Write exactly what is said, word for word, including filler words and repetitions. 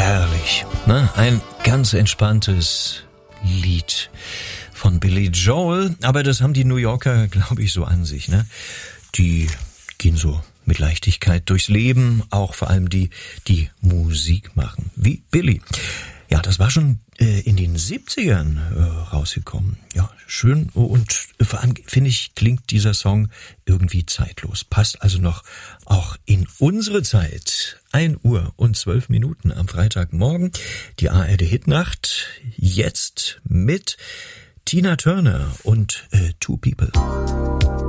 Herrlich, ne? Ein ganz entspanntes Lied von Billy Joel, aber das haben die New Yorker, glaube ich, so an sich, ne? Die gehen so mit Leichtigkeit durchs Leben, auch vor allem die, die Musik machen, wie Billy. Ja, das war schon äh, in den siebzigern äh, rausgekommen. Ja, schön und äh, vor allem, finde ich, klingt dieser Song irgendwie zeitlos. Passt also noch auch in unsere Zeit. ein Uhr und zwölf Minuten am Freitagmorgen. Die A R D Hitnacht jetzt mit Tina Turner und äh, Two People.